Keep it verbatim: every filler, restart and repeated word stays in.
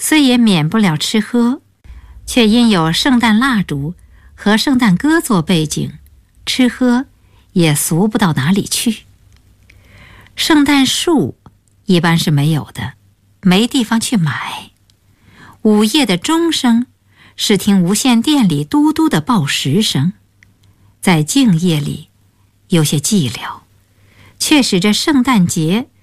虽也免不了吃喝，却因有圣诞蜡烛和圣诞歌做背景，吃喝也俗不到哪里去。圣诞树一般是没有的，没地方去买。午夜的钟声是听无线电里嘟嘟的报时声，在静夜里有些寂寥，却使这圣诞节